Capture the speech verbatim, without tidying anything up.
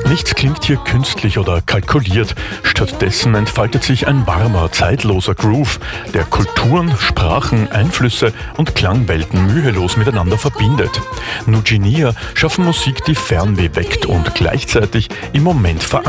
Nichts klingt hier künstlich oder kalkuliert. Stattdessen entfaltet sich ein warmer, zeitloser Groove, der Kulturen, Sprachen, Einflüsse und Klangwelten mühelos miteinander verbindet. Nujinia schaffen Musik, die Fernweh weckt und gleichzeitig im Moment verankert.